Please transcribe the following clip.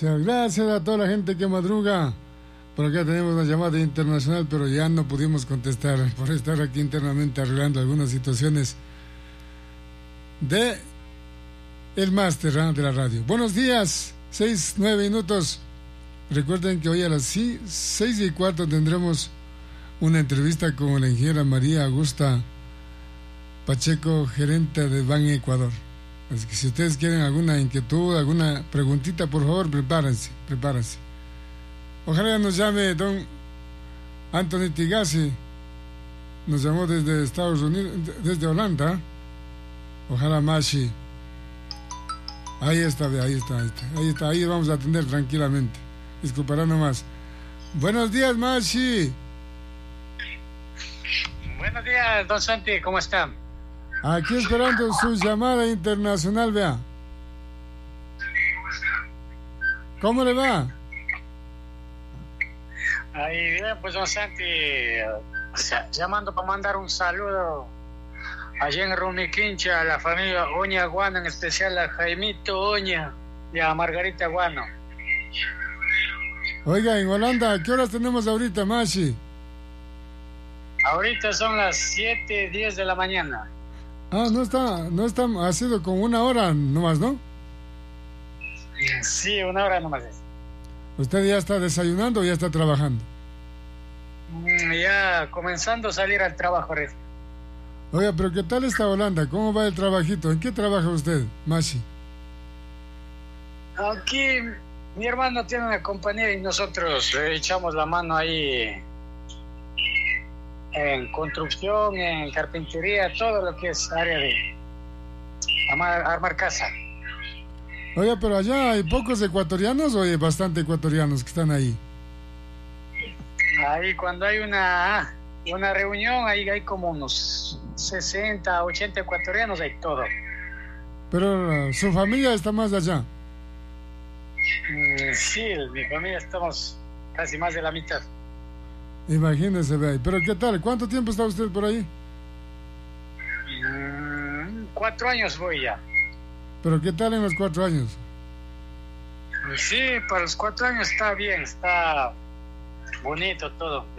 Muchas gracias a toda la gente que madruga. Por acá tenemos una llamada internacional, pero ya no pudimos contestar por estar aquí internamente arreglando algunas situaciones de el máster de la radio. Buenos días, 6:09. Recuerden que hoy a las 6:15 tendremos una entrevista con la ingeniera María Augusta Pacheco, gerente de Ban Ecuador. Así que si ustedes quieren alguna inquietud, alguna preguntita, por favor, prepárense. Ojalá nos llame don Anthony Tigasi. Nos llamó desde Estados Unidos, desde Holanda. Ojalá Mashi. Ahí vamos a atender tranquilamente. Disculpará nomás. Buenos días, Mashi. Buenos días, don Santi, ¿cómo está? Aquí esperando su llamada internacional, vea. ¿Cómo le va? Ahí bien, pues don Santi, llamando para mandar un saludo allí en Rumiquincha a la familia Oña Guano, en especial a Jaimito Oña y a Margarita Guano. Oiga, en Holanda, ¿qué horas tenemos ahorita, Mashi? Ahorita son las 7:10 de la mañana. Ah, no está, ha sido como una hora nomás, ¿no? Sí, una hora nomás. ¿Usted ya está desayunando o ya está trabajando? Ya comenzando a salir al trabajo, Rey. Oiga, pero ¿qué tal está Holanda? ¿Cómo va el trabajito? ¿En qué trabaja usted, Mashi? Aquí mi hermano tiene una compañía y nosotros le echamos la mano ahí en construcción, en carpintería, todo lo que es área de armar casa. Oiga, pero allá hay pocos ecuatorianos o hay bastante ecuatorianos que están ahí. Ahí cuando hay una reunión, ahí hay como unos 60, 80 ecuatorianos, hay todo. Pero su familia está más allá. Sí, mi familia estamos casi más de la mitad. Imagínese, ve ahí. Pero ¿qué tal? ¿Cuánto tiempo está usted por ahí? 4 años voy ya. ¿Pero qué tal en los 4 años? Sí, para los 4 años está bien, está bonito todo.